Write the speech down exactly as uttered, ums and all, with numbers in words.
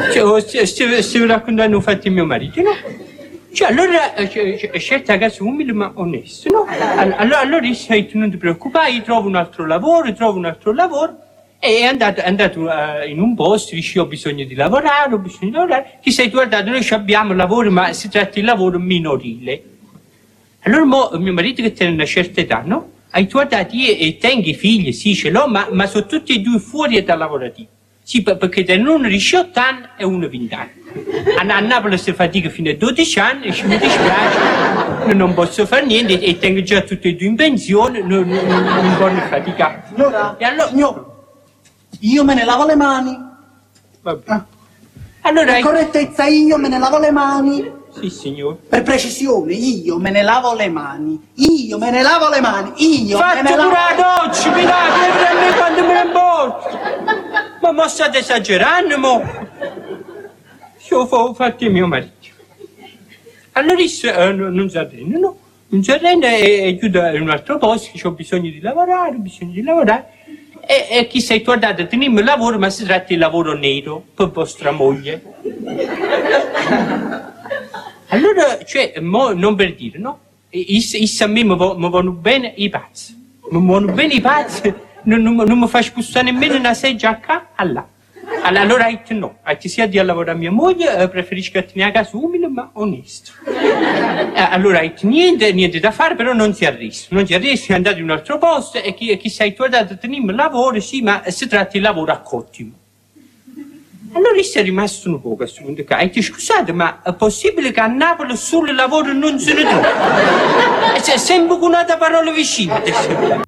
Cioè, stiamo raccontando fatti mio marito, no? Cioè, allora, scelta ragazzo umile ma onesto, no? Allora, allora sai, tu non ti preoccupare, io trovo un altro lavoro, trovo un altro lavoro. E è andato, è andato uh, in un posto, dice, ho bisogno di lavorare, ho bisogno di lavorare. Ti sei guardato, noi abbiamo lavoro, ma si tratta di lavoro minorile. Allora, mo, mio marito che tiene una certa età, no? Hai guardato, io e tengo figli, sì, ce l'ho, ma, ma sono tutti e due fuori da lavorativo. Sì, perché uno ha diciotto anni e uno venti anni. A, a Napoli si fatica fino a dodici anni, e mi dispiace, non posso fare niente, e tengo già tutti e due in pensione, non, non, non, non voglio faticare. Signora, e allora, signora, io me ne lavo le mani. Vabbè. Ah. Allora, Per correttezza, io me ne lavo le mani. Sì, signore. Per precisione, io me ne lavo le mani. Io me ne lavo le mani. Io Fatto me ne lavo... pure la doccia, mi date per me quando me ne porto. Ma mo state esagerando, mo. Io ho fatto mio marito. Allora, eh, non si arrende, no? Non si arrende e, e chiude in un altro posto, che ho bisogno di lavorare, ho bisogno di lavorare. E, e chi sei guardato, teniamo il lavoro, ma si tratta di lavoro nero, per vostra moglie. Allora, cioè, mo, non per dire, no? Issa a me mi vanno bene i pazzi. Mi vanno bene i pazzi, non, non, non mi fa spostare nemmeno una seggia a qua, a là. Allora, hai detto no, hai detto sia di lavorare a mia moglie, preferisco che tenere a casa umile ma onesto. Allora, hai detto niente, niente da fare, però non si arresta. Non si arresta, è andato in un altro posto e chi, chi sei tu ha dato, teniamo il lavoro, sì, ma si tratta di lavoro a cottimo. Allora si è rimasto un po' a questo punto qua. E ti scusate, ma è possibile che a Napoli solo il lavoro non se ne trova? È sempre con una parola vicina.